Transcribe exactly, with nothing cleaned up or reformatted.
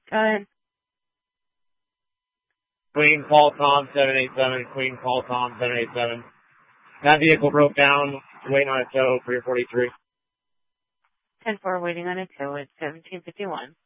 Go ahead. Queen, call Tom seven eight seven. Queen, call Tom seven eight seven. That vehicle broke down, waiting on a tow, three forty-three. ten four, waiting on a tow at seventeen fifty-one.